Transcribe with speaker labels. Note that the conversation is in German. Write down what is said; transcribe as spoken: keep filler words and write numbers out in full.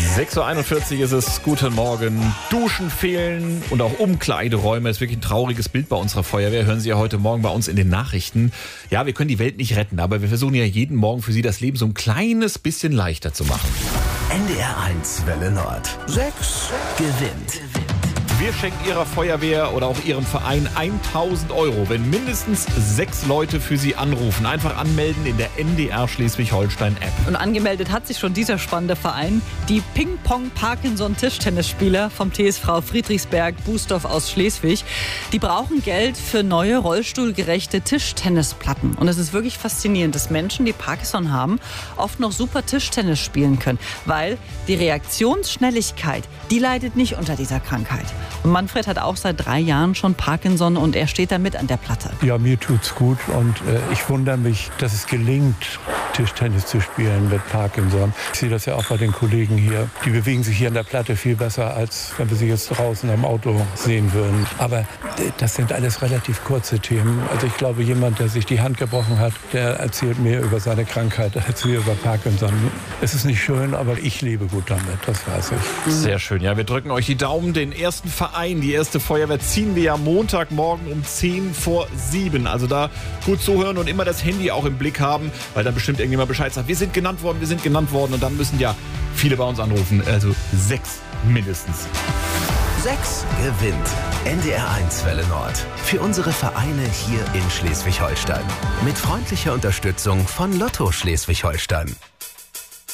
Speaker 1: sechs Uhr einundvierzig ist es. Guten Morgen. Duschen fehlen und auch Umkleideräume. Das ist wirklich ein trauriges Bild bei unserer Feuerwehr. Hören Sie ja heute Morgen bei uns in den Nachrichten. Ja, wir können die Welt nicht retten, aber wir versuchen ja jeden Morgen für Sie das Leben so ein kleines bisschen leichter zu machen.
Speaker 2: N D R eins Welle Nord. sechs gewinnt.
Speaker 1: Wir schenken Ihrer Feuerwehr oder auch Ihrem Verein tausend Euro, wenn mindestens sechs Leute für Sie anrufen. Einfach anmelden in der N D R Schleswig-Holstein-App.
Speaker 3: Und angemeldet hat sich schon dieser spannende Verein. Die Ping-Pong-Parkinson-Tischtennisspieler vom T S V Friedrichsberg-Bußdorf aus Schleswig. Die brauchen Geld für neue rollstuhlgerechte Tischtennisplatten. Und es ist wirklich faszinierend, dass Menschen, die Parkinson haben, oft noch super Tischtennis spielen können. Weil die Reaktionsschnelligkeit, die leidet nicht unter dieser Krankheit. Und Manfred hat auch seit drei Jahren schon Parkinson und er steht da mit an der Platte.
Speaker 4: Ja, mir tut's gut und äh, ich wundere mich, dass es gelingt, Tischtennis zu spielen mit Parkinson. Ich sehe das ja auch bei den Kollegen hier. Die bewegen sich hier an der Platte viel besser, als wenn wir sie jetzt draußen am Auto sehen würden. Aber äh, das sind alles relativ kurze Themen. Also ich glaube, jemand, der sich die Hand gebrochen hat, der erzählt mehr über seine Krankheit als wir über Parkinson. Es ist nicht schön, aber ich lebe gut damit, das weiß ich.
Speaker 1: Sehr schön. Ja, wir drücken euch die Daumen. Den ersten Verein, die erste Feuerwehr ziehen wir ja Montagmorgen um zehn vor sieben. Also da gut zuhören und immer das Handy auch im Blick haben, weil dann bestimmt irgendjemand Bescheid sagt, wir sind genannt worden, wir sind genannt worden und dann müssen ja viele bei uns anrufen. Also sechs mindestens.
Speaker 2: sechs gewinnt. N D R eins Welle Nord. Für unsere Vereine hier in Schleswig-Holstein. Mit freundlicher Unterstützung von Lotto Schleswig-Holstein.